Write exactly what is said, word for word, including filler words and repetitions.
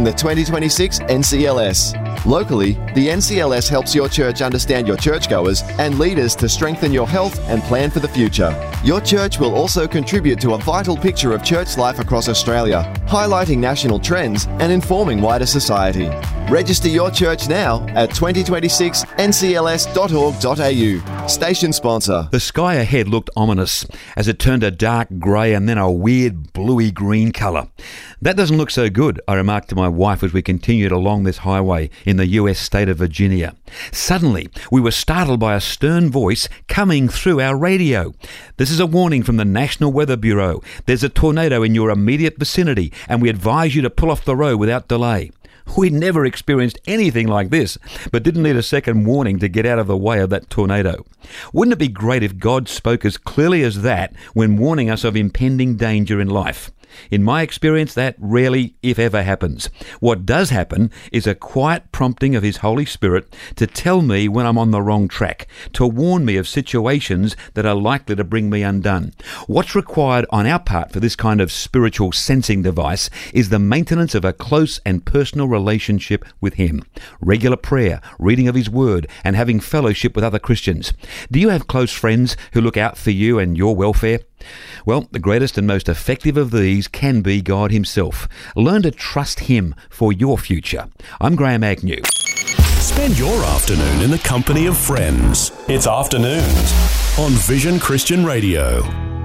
the twenty twenty-six N C L S. Locally, the N C L S helps your church understand your churchgoers and leaders to strengthen your health and plan for the future. Your church will also contribute to a vital picture of church life across Australia, highlighting national trends and informing wider society. Register your church now at twenty twenty-six N C L S dot org dot A U. Station sponsor. The sky ahead looked ominous as it turned a dark grey and then a weird bluey green colour. That doesn't look so good, I remarked to my wife as we continued along this highway in the U S state of Virginia. Suddenly, we were startled by a stern voice coming through our radio. This is a warning from the National Weather Bureau. There's a tornado in your immediate vicinity and we advise you to pull off the road without delay. We'd never experienced anything like this, but didn't need a second warning to get out of the way of that tornado. Wouldn't it be great if God spoke as clearly as that when warning us of impending danger in life? In my experience, that rarely, if ever, happens. What does happen is a quiet prompting of His Holy Spirit to tell me when I'm on the wrong track, to warn me of situations that are likely to bring me undone. What's required on our part for this kind of spiritual sensing device is the maintenance of a close and personal relationship with Him, regular prayer, reading of His Word, and having fellowship with other Christians. Do you have close friends who look out for you and your welfare? Well, the greatest and most effective of these can be God Himself. Learn to trust Him for your future. I'm Graham Agnew. Spend your afternoon in the company of friends. It's Afternoons on Vision Christian Radio.